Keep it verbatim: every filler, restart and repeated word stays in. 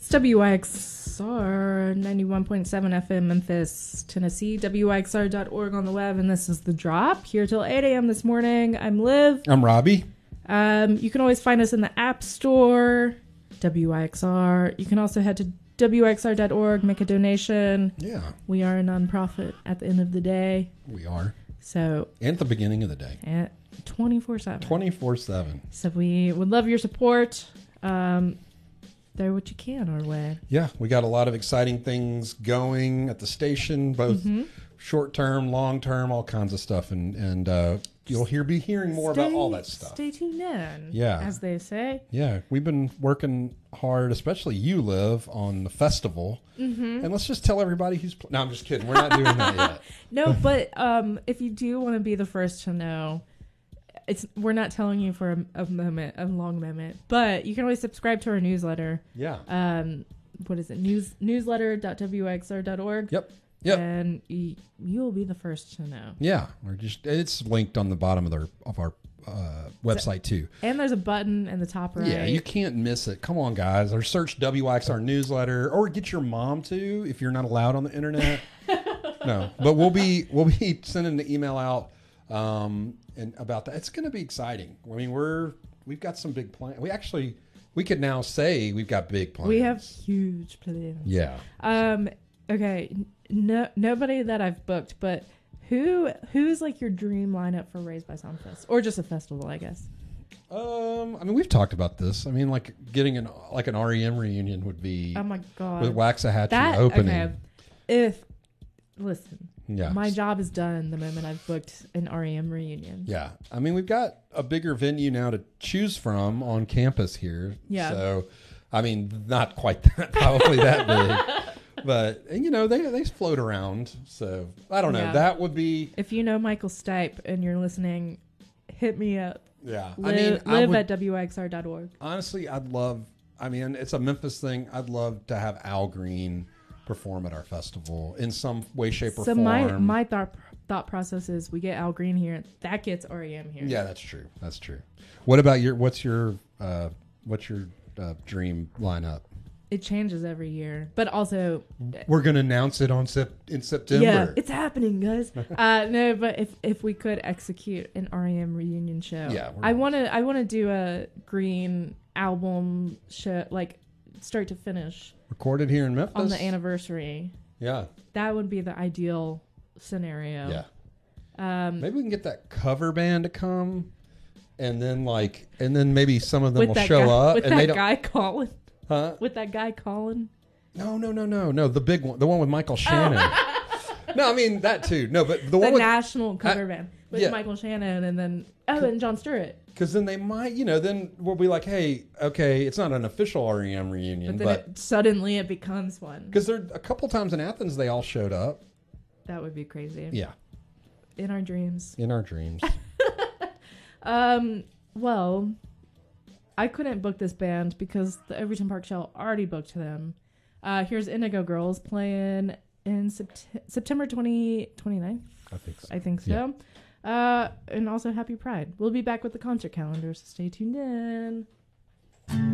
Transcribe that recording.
It's W I X R ninety-one point seven F M Memphis, Tennessee, W I X R dot org on the web, and this is The Drop, here till eight a.m. this morning. I'm Liv. I'm Robbie. Um, you can always find us in the App Store, W I X R. You can also head to W I X R dot org, make a donation. Yeah. We are a nonprofit at the end of the day. We are. So. And at the beginning of the day. At twenty-four seven. twenty-four seven. So we would love your support. Um, throw what you can our way. Yeah, we got a lot of exciting things going at the station, both mm-hmm. short term, long term, all kinds of stuff, and and uh, you'll hear be hearing more stay, about all that stuff. Stay tuned in. Yeah, as they say. Yeah, we've been working hard, especially you, Liv, on the festival. Mm-hmm. And let's just tell everybody who's. Pl- no, I'm just kidding. We're not doing that yet. No, but um, if you do want to be the first to know. It's we're not telling you for a, a moment, a long moment, but you can always subscribe to our newsletter. Yeah. Um, what is it? News newsletter dot W I X R dot org. Yep. Yep. And y- you'll be the first to know. Yeah. We're just it's linked on the bottom of our of our uh, website so, too. And there's a button in the top right. Yeah, you can't miss it. Come on, guys. Or search W I X R newsletter, or get your mom to if you're not allowed on the internet. No, but we'll be we'll be sending the email out. Um, and about that, it's going to be exciting. I mean, we're we've got some big plans. We actually we could now say we've got big plans. We have huge plans. Yeah. Um. Okay. No. Nobody that I've booked, but who who's like your dream lineup for Raised by Soundfest, or just a festival, I guess. Um. I mean, we've talked about this. I mean, like getting an like an R E M reunion would be. Oh my god. With Waxahachie that, opening. Okay. If listen. Yeah. My job is done the moment I've booked an R E M reunion. Yeah. I mean, we've got a bigger venue now to choose from on campus here. Yeah. So, I mean, not quite that, probably that big. But, and, you know, they they float around. So, I don't know. Yeah. That would be... If you know Michael Stipe and you're listening, hit me up. Yeah. Live, I mean, live I would, at W I X R dot org. Honestly, I'd love... I mean, it's a Memphis thing. I'd love to have Al Green... perform at our festival in some way, shape, or so form. my my thought thought process is we get Al Green here, that gets R E M here. Yeah, that's true. That's true. What about your? What's your? Uh, what's your uh, dream lineup? It changes every year, but also we're gonna announce it on sep- in September. Yeah, it's happening, guys. uh, no, but if if we could execute an R E M reunion show, yeah, I want to I want to do a Green album show, like start to finish. Recorded here in Memphis on the anniversary. Yeah, that would be the ideal scenario. Yeah, um, maybe we can get that cover band to come, and then like, and then maybe some of them will show guy, up. With and that they don't, guy Colin, huh? With that guy Colin. No, no, no, no, no. The big one, the one with Michael Shannon. Oh. No, I mean that too. No, but the, the one with national cover I, band with yeah. Michael Shannon, and then oh, and John Stewart. Because then they might, you know, then we'll be like, hey, okay, it's not an official R E M reunion, but, then but it, suddenly it becomes one. Because there a couple times in Athens they all showed up. That would be crazy. Yeah. In our dreams. In our dreams. um. Well, I couldn't book this band because the Overton Park Shell already booked them. Uh, here's Indigo Girls playing in sept- September twentieth, twenty-ninth. I think so. I think so. Yeah. Uh, and also Happy Pride. We'll be back with the concert calendar, so stay tuned in.